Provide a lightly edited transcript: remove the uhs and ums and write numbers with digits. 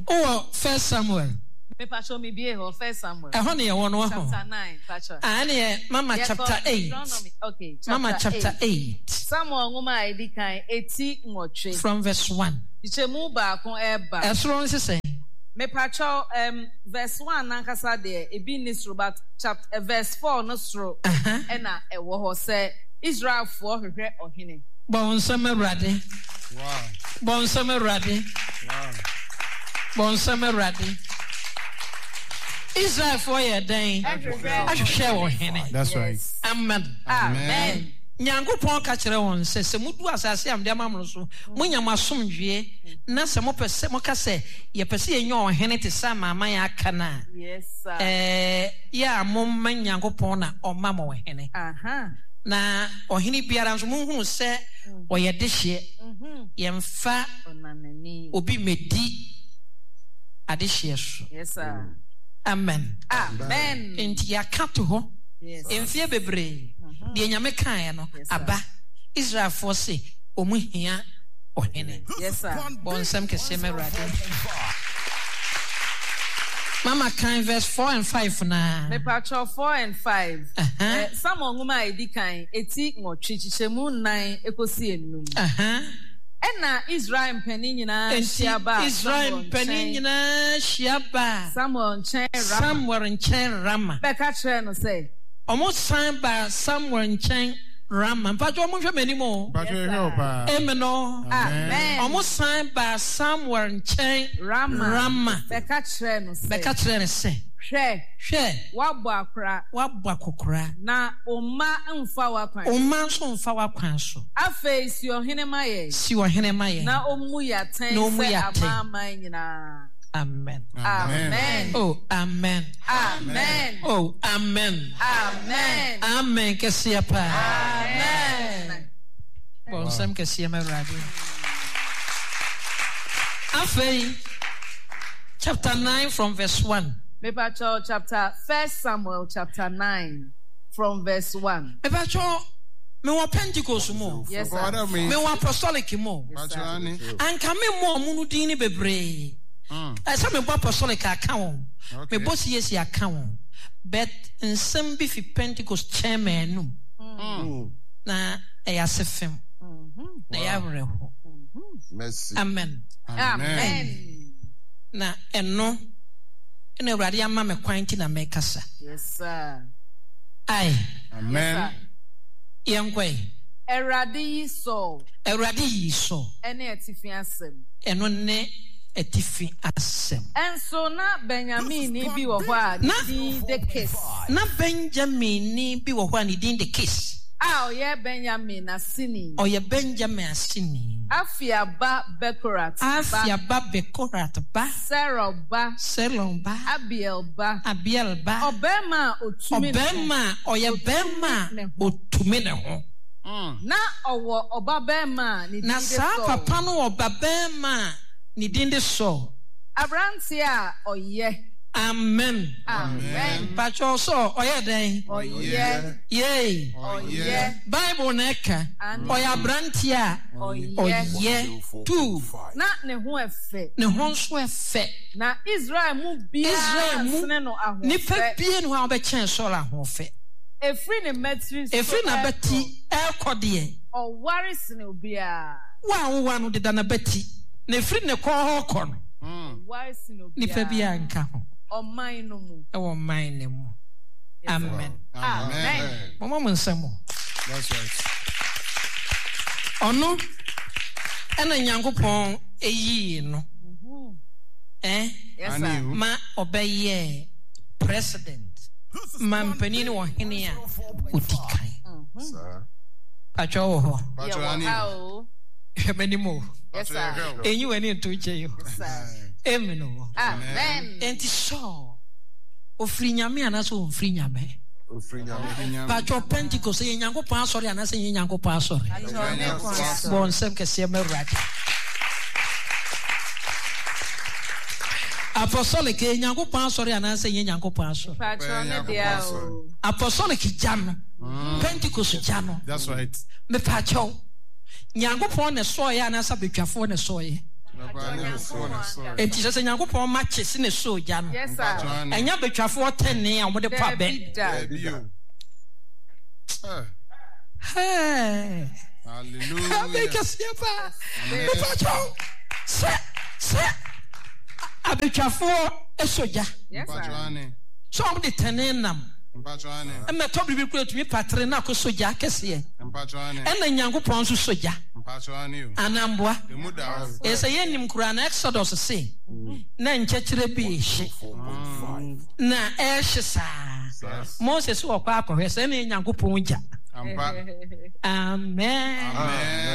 Oh, First Samuel. Me pacho mi bie ho First Samuel. Chapter 9, pacho. Mama chapter 8. Okay. Mama chapter 8. Samuel ngoma edi kan eti nwotwe. From verse 1. Ichemu ba kon eba. Esro say. Me pacho verse 1 nankasa de ebi ni sro but chapter verse 4 no sro. Ena ewo ho say Israel fo hwehwe ohene. Bonsam Rade. Wow. Bonsam Rade. Wow. Bonsam Rade. Israel for your day. I should share ohene. That's right. Amen. Amen. Nyankopon ka kire won se mudu asase am de amamro so munya masomdwe na se mo pese mo ka se ye pese ye nyo ohene te sa mama ya aka na. Yes sir. Ya momma Nyankopon na omma mo ohene. Na ohene biara nso munhunu se oye de hye. Ye mfa obi medi ade hye so. Yes sir. Amen. Amen. Enti yakato ho. Yes. Enfie bebre. De nyame kan no aba Israel for say omu hia ohene. Yes sir. Bonsam kese merade. Mama kan verse 4 and 5 na. Me pacho 4 and 5. Some ngoma edi kan eti nwotwe chichemu 9 ekosi enum. Ena Israel mpani nyina shiaba. Israel mpani nyina shiaba. Samuel nchen Rama. Beka kire no say. Omo san ba Samuel nchen Rama. Mpacho omo hwe mani mo. Amen. Amen. Omo san ba Samuel nchen Rama. Beka kire no say. Hwe. Wabọ akokra. Na oma mfa wakwan. Oma so mfa wakwan so. Afa si ohene maye. Na omu yaten se amama nyina. Amen. Amen. Oh, amen. Amen. Oh, amen. Amen. Amen. Kesiya pa. Amen. Bonsam kesiya merade. Afei, chapter 9 from verse 1. Mepacho chapter 1 Samuel chapter 9 from verse 1. Mepacho me wa Pentecost mo. Yes sir. Me wa apostolic mo. Anka me mo munu din ni bebre. Asa me bo apostolic account. Me bo CSC account. But nsem bi fi Pentecost chairman no. Na eyasefem. Na ya reho. Mercy. Amen. Amen. Na eno ina uradi ama me kwanti na me kasa. Yes sir. Aye. Amen. Yes, Eradi yi so. Ene etifi asem. Eno ne etifi asem. Enso na Benjamin ni bi wo hwa ni the case. Na Benjamin ni bi wo hwa ni din the case. Oye Benjamin asini. Afiaba Bekorat ba. Serah ba. Abiel ba. Obema otumi ne ho. Na owo obabema ni na sa papa no obabema ni din de so. Abranti a oye. Amen. Amen. Pacho so oye den. Oye. Yay. Oye. Bible neka. Oye abranti a oye. 2. Na ne ho efe. Ne ho so efe. Na Israel mu bia sene no aho. Ni fa bia no ha obechen so la ho fe. Efri ne matri so. Efri na beti ekode. O wari sene obia. Wa no de na beti. Na efri ne ko ho ko no. Wari sene obia. Ni fa bia nka ho. O mine no mu. E wo mine ne mu. Amen. Amen. Mama nsamo. That's right. Ono ena Nyankopon eyi no. Yes sir. Ma obeye president. Ma mpani wo hene a odikan. Sir. Pacho ho. Pacho ani. Hemani mo. Yes sir. Enyi wani ntoje yo. Yes sir. Amen. Amen. Enti so ofri nyame anaso ofri nyame. Pacho Pentecost ye Nyankopon asori anase ye Nyankopon asori. Bon sem kese merade. Apostolic ye Nyankopon asori anase ye Nyankopon asori. Pacho ne dia o. Apostolic jano. Pentecost jano. That's right. Me pacho Nyankopon ne so ye anasa betwafo ne so ye. enti sɛ nyankopɔn ma kye se ne soja no ɛnya betwafoɔ tene a wɔde kɔ abɛ hallelujah abekasiya pa sɛ abetwafoɔ esoja so ɔmo de tene nam ɛmɛ tɔ biribi kura tumi patre na akɔ soja kɛseɛ ɛna nyankopɔn nso soja anamboa ɛsɛ yɛnim kura na Exodus se na nkyɛkyerɛ bi ehye na ɛhye saa Moses wɔkɔ akɔhwɛ sɛ na nyankopɔn gya amen